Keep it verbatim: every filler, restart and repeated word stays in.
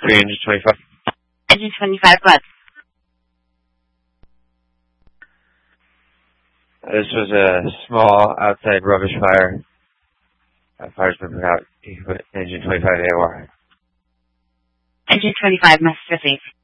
Free engine twenty-five. Engine twenty-five, go ahead. This was a small outside rubbish fire. Uh, fire's been put out. You can put engine twenty-five A O R. Engine twenty-five, message received.